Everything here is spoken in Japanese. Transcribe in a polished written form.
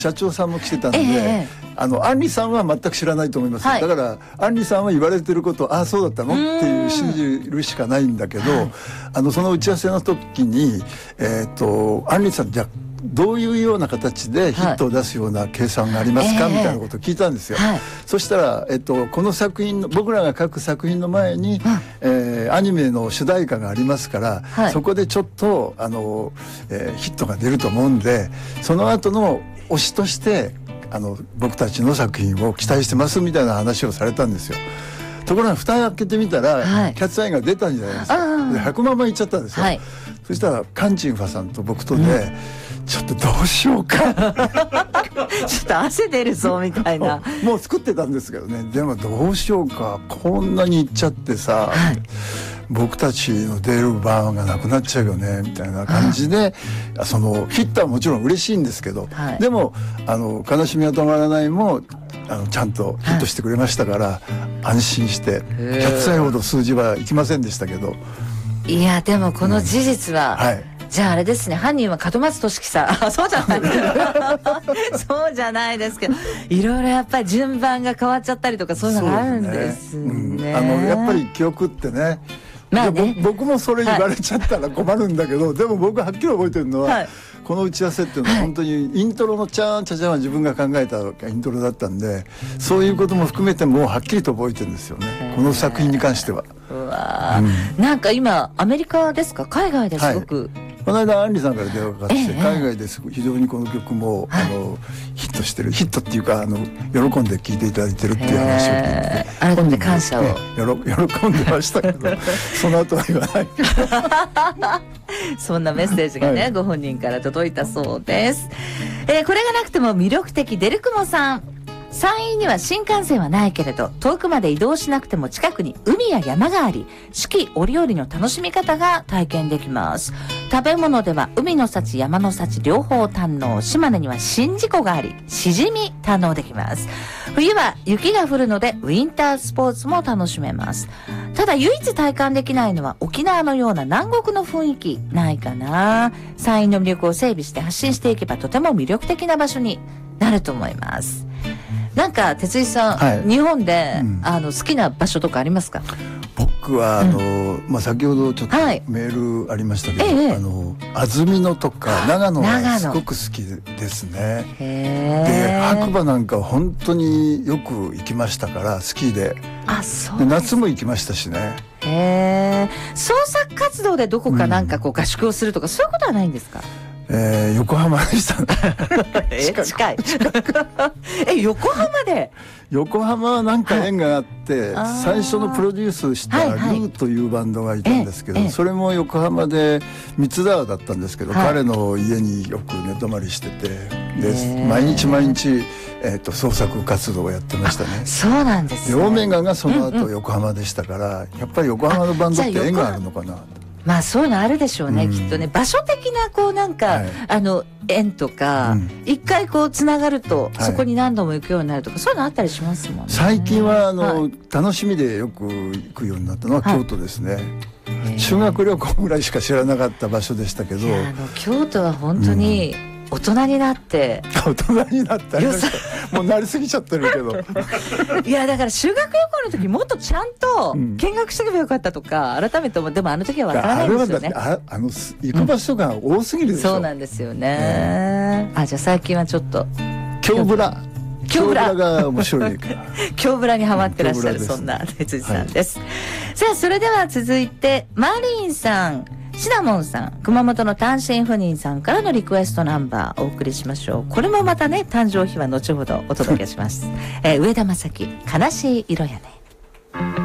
社長さんも来てたんで、アンリさんは全く知らないと思います、だからアンリさんは言われてることを、ああそうだったのっていう信じるしかないんだけど、その打ち合わせの時にアンリさんじゃあどういうような形でヒットを出すような計算がありますか、みたいなことを聞いたんですよ、そしたら、この作品の僕らが書く作品の前に、アニメの主題歌がありますから、そこでちょっとヒットが出ると思うんで、その後の推しとして僕たちの作品を期待してますみたいな話をされたんですよ。ところが蓋を開けてみたら、キャッツアイが出たんじゃないですか。で100万枚いっちゃったんですよ、そしたらカンチンファさんと僕とで、ちょっとどうしようかちょっと汗出るぞみたいなもう作ってたんですけどね。でもどうしようか、こんなにいっちゃってさ、僕たちの出る番がなくなっちゃうよねみたいな感じで、そのヒットはもちろん嬉しいんですけど、でも悲しみは止まらないもちゃんとヒットしてくれましたから、安心してキャッツアイほど数字はいきませんでしたけど。 いやでもこの事実は、じゃああれですね、犯人は門松俊樹さんそうじゃないそうじゃないですけど、いろいろやっぱり順番が変わっちゃったりとか、そういうのがあるんですね。 やっぱり記憶ってね、僕もそれ言われちゃったら困るんだけど、でも僕はっきり覚えてるのは、この打ち合わせっていうのは本当にイントロのチャーンチャチャンは自分が考えたイントロだったんで、そういうことも含めてもうはっきりと覚えてるんですよね、この作品に関しては。 なんか今アメリカですか、海外ですごく、 この間アンリさんから電話がかかって、海外です非常にこの曲もヒットしてる、ヒットっていうか喜んで聴いていただいてるっていう話を聞いて、 改めて感謝を、 喜んでましたけどその後は言わないそんなメッセージがね、ご本人から届いたそうです。これがなくても魅力的デルクモさん。山陰には新幹線はないけれど、遠くまで移動しなくても近くに海や山があり、四季折々の楽しみ方が体験できます。食べ物では海の幸、山の幸両方堪能。島根には宍道湖があり、しじみ堪能できます。冬は雪が降るのでウィンタースポーツも楽しめます。ただ唯一体感できないのは沖縄のような南国の雰囲気ないかな。山陰の魅力を整備して発信していけば、とても魅力的な場所になると思います。なんか哲井さん、日本で、好きな場所とかありますか？ 僕は先ほどちょっとメールありましたけど、安曇野とか長野がすごく好きですね。で白馬なんか本当によく行きましたから、スキーで。で夏も行きましたしね。 創作活動でどこかなんかこう合宿をするとか、そういうことはないんですか？ 横浜でしたね近い横浜で。 横浜はなんか縁があって、最初のプロデュースしたルーというバンドがいたんですけど、それも横浜で三沢だったんですけど、彼の家によく寝泊まりしてて、で毎日創作活動をやってましたね。 そうなんですね。 でオメガがその後横浜でしたから、やっぱり横浜のバンドって縁があるのかな。 まあそういうのあるでしょうね、きっとね。場所的なこうなんか、縁とか、一回こうつながると、そこに何度も行くようになるとか、そういうのあったりしますもんね。 最近は楽しみでよく行くようになったのは京都ですね。修学旅行ぐらいしか知らなかった場所でしたけど、 京都は本当に大人になって大人になってもうなりすぎちゃってるけどいやだから修学旅行の時もっとちゃんと見学しておけばよかったとか改めてでもあの時は分からないですよね。 行く場所が多すぎるでしょ。 そうなんですよね。じゃあ最近はちょっと京ブラが面白いから京ブラにハマってらっしゃる、そんな哲司さんです。さあそれでは続いてマリンさん、シナモンさん、熊本の単身赴任さんからのリクエストナンバーお送りしましょう。これもまたね、誕生日は後ほどお届けします。上田正樹、悲しい色やね。